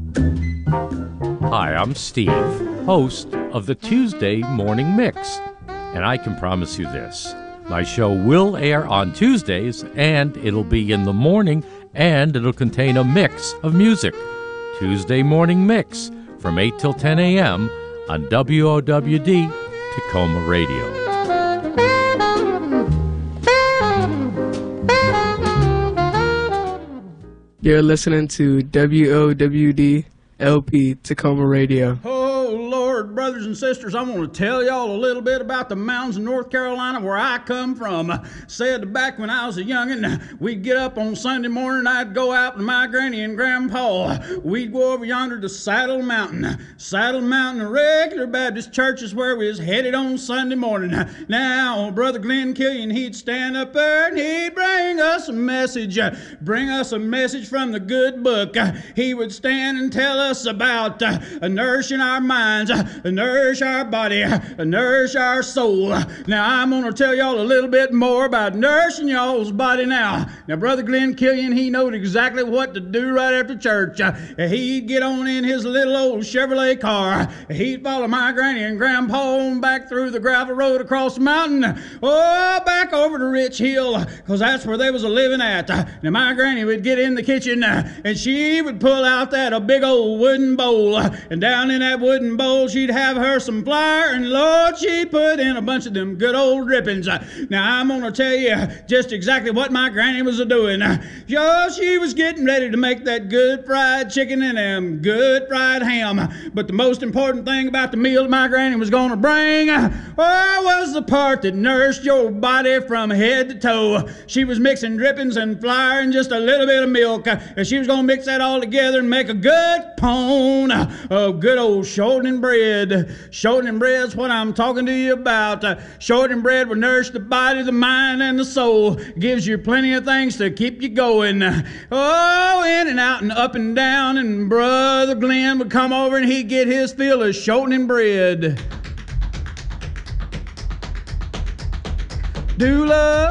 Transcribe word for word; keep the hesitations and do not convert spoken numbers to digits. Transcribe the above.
Hi, I'm Steve, host of the Tuesday Morning Mix, and I can promise you this. My show will air on Tuesdays, and it'll be in the morning, and it'll contain a mix of music. Tuesday Morning Mix from eight till ten a.m. on W O W D Tacoma Radio. You're listening to W O W D L P Tacoma Radio. Oh, Lord, brothers and sisters, I want to tell y'all a little bit about the mountains of North Carolina where I come from. I said back when I was a youngin', we'd get up on Sunday morning, I'd go out with my granny and grandpa. We'd go over yonder to Saddle Mountain. Saddle Mountain, a regular Baptist church, is where we was headed on Sunday morning. Now, Brother Glenn Killian, he'd stand up there and he'd bring us a message, bring us a message from the good book. He would stand and tell us about uh, nourishing our minds, uh, nourish our body, uh, nourish our soul. Now, I'm going to tell y'all a little bit more about nourishing y'all's body now. Now, Brother Glenn Killian, he knowed exactly what to do right after church. Uh, he'd get on in his little old Chevrolet car. He'd follow my granny and grandpa on back through the gravel road across the mountain, oh, back over to Rich Hill, because that's where they was a living at. Uh, now, my granny would get in the kitchen, uh, and she would pull out that a big old wooden bowl, and down in that wooden bowl she'd have her some flour, and Lord, she'd put in a bunch of them good old drippings. Now I'm gonna tell you just exactly what my granny was a-doing. Yo, she was getting ready to make that good fried chicken and them good fried ham, but the most important thing about the meal that my granny was gonna bring, oh, was the part that nourished your body from head to toe. She was mixing drippings and flour and just a little bit of milk, and she was gonna mix that all together and make a good pone of good old shortening bread. Shortening bread's what I'm talking to you about. Uh, shortening bread will nourish the body, the mind, and the soul. Gives you plenty of things to keep you going. Oh, in and out and up and down, and Brother Glenn would come over and he'd get his fill of shortening bread. Do love